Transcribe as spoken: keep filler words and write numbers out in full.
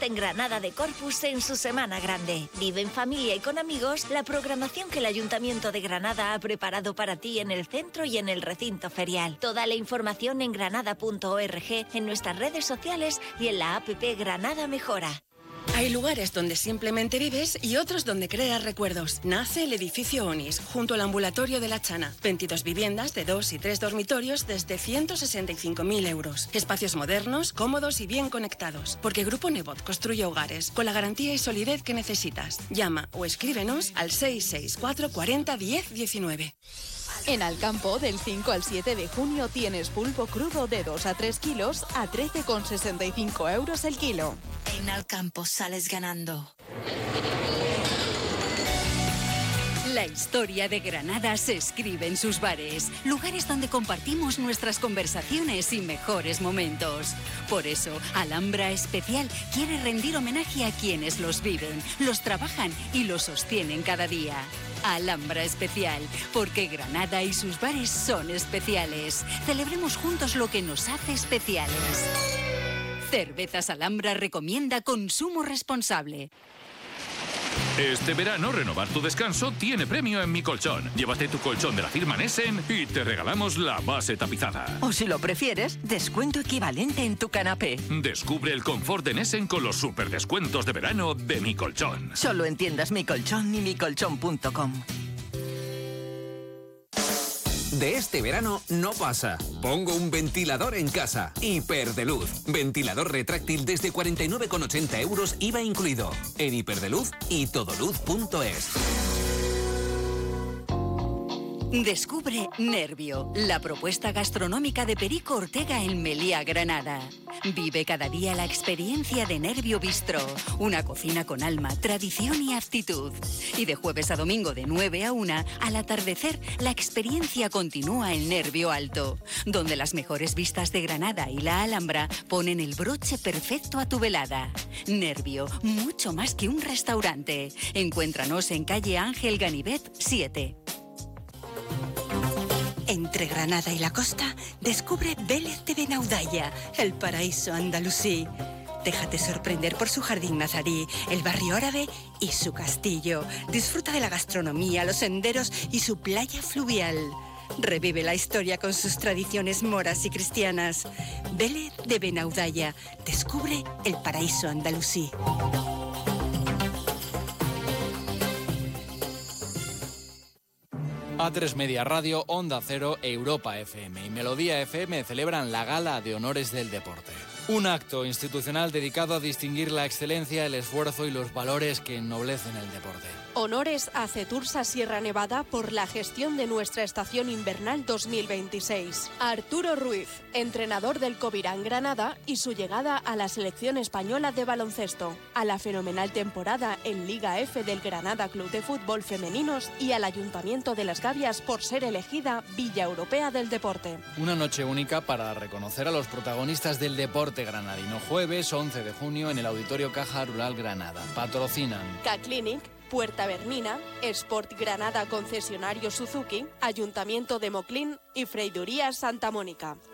en Granada de Corpus en su semana grande. Vive en familia y con amigos la programación que el Ayuntamiento de Granada ha preparado para ti en el centro y en el recinto ferial. Toda la información en granada punto org, en nuestras redes sociales y en la app Granada Mejora. Hay lugares donde simplemente vives y otros donde creas recuerdos. Nace el edificio Onis, junto al ambulatorio de La Chana. veintidós viviendas de dos y tres dormitorios desde ciento sesenta y cinco mil euros. Espacios modernos, cómodos y bien conectados. Porque Grupo Nebot construye hogares con la garantía y solidez que necesitas. Llama o escríbenos al seis seis cuatro cuarenta diez diecinueve. En Alcampo, del cinco al siete de junio, tienes pulpo crudo de dos a tres kilos a trece con sesenta y cinco euros el kilo. En Alcampo sales ganando. La historia de Granada se escribe en sus bares, lugares donde compartimos nuestras conversaciones y mejores momentos. Por eso, Alhambra Especial quiere rendir homenaje a quienes los viven, los trabajan y los sostienen cada día. Alhambra Especial, porque Granada y sus bares son especiales. Celebremos juntos lo que nos hace especiales. Cervezas Alhambra recomienda consumo responsable. Este verano, renovar tu descanso tiene premio en Mi Colchón. Llévate tu colchón de la firma Nessen y te regalamos la base tapizada. O si lo prefieres, descuento equivalente en tu canapé. Descubre el confort de Nessen con los superdescuentos de verano de Mi Colchón. Solo en tiendas Mi Colchón y mi colchón punto com. De este verano no pasa. Pongo un ventilador en casa. Hiperdeluz. Ventilador retráctil desde cuarenta y nueve con ochenta euros, I V A incluido. En Hiperdeluz y todoluz punto es. Descubre Nervio, la propuesta gastronómica de Perico Ortega en Meliá, Granada. Vive cada día la experiencia de Nervio Bistró, una cocina con alma, tradición y aptitud. Y de jueves a domingo de nueve a una, al atardecer, la experiencia continúa en Nervio Alto, donde las mejores vistas de Granada y la Alhambra ponen el broche perfecto a tu velada. Nervio, mucho más que un restaurante. Encuéntranos en calle Ángel Ganivet siete. Entre Granada y la costa, descubre Vélez de Benaudalla, el paraíso andalusí. Déjate sorprender por su jardín nazarí, el barrio árabe y su castillo. Disfruta de la gastronomía, los senderos y su playa fluvial. Revive la historia con sus tradiciones moras y cristianas. Vélez de Benaudalla, descubre el paraíso andalusí. A tres Media Radio, Onda Cero, Europa F M y Melodía F M celebran la Gala de Honores del Deporte. Un acto institucional dedicado a distinguir la excelencia, el esfuerzo y los valores que ennoblecen el deporte. Honores a Cetursa Sierra Nevada por la gestión de nuestra estación invernal dos mil veintiséis. A Arturo Ruiz, entrenador del Covirán Granada y su llegada a la selección española de baloncesto. A la fenomenal temporada en Liga F del Granada Club de Fútbol Femeninos y al Ayuntamiento de Las Gavias por ser elegida Villa Europea del Deporte. Una noche única para reconocer a los protagonistas del deporte granadino. Jueves once de junio en el Auditorio Caja Rural Granada. Patrocinan K-Clinic, Puerta Bernina, Sport Granada Concesionario Suzuki, Ayuntamiento de Moclín y Freiduría Santa Mónica.